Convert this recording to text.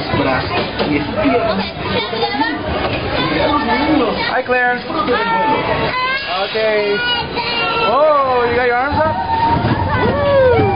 brazos y piernas. Hi, Claire. Okay. Oh, you got your arms up? Woo!